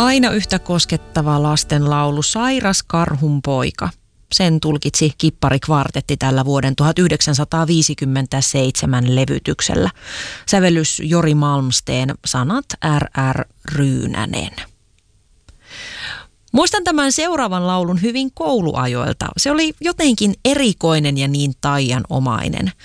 Aina yhtä koskettava lastenlaulu Sairas karhun poika. Sen tulkitsi Kippari-kvartetti tällä vuoden 1957 levytyksellä. Sävellys Jori Malmsteen, sanat R.R. Ryynänen. Muistan tämän seuraavan laulun hyvin kouluajoilta. Se oli jotenkin erikoinen ja niin taianomainen.